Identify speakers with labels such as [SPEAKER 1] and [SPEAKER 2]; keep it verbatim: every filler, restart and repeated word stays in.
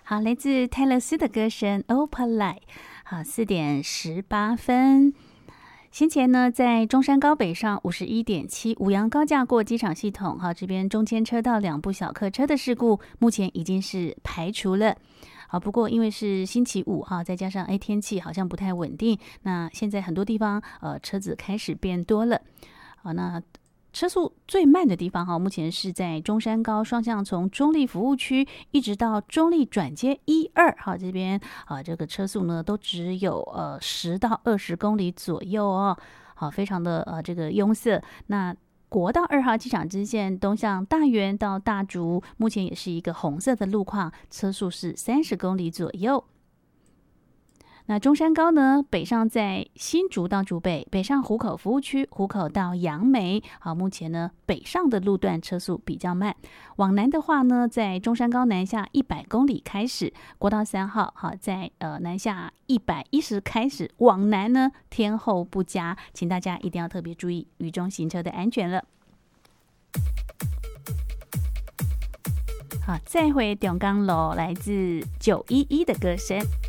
[SPEAKER 1] 好，来自泰勒斯的歌声 Opalite。好，四点十八分。先前呢，在中山高北上五十一点七五杨高架过机场系统，好，这边中间车道两部小客车的事故，目前已经是排除了。好，不过因为是星期五哈，再加上哎天气好像不太稳定，那现在很多地方呃车子开始变多了。好，那车速最慢的地方哈，目前是在中山高双向从中立服务区一直到中立转接一二哈这边啊，这个车速呢都只有呃十到二十公里左右哦，好，非常的呃这个拥塞。那国道二号机场支线东向大园到大竹，目前也是一个红色的路况，车速是三十公里左右。那中山高呢，北上在新竹到竹北，北上湖口服务区，湖口到杨梅。好，目前呢北上的路段车速比较慢。往南的话呢，在中山高南下一百公里开始，国道三号好在呃南下一百一十开始往南呢，天候不佳，请大家一定要特别注意雨中行车的安全了。好，再回中港路，来自九一一的歌声。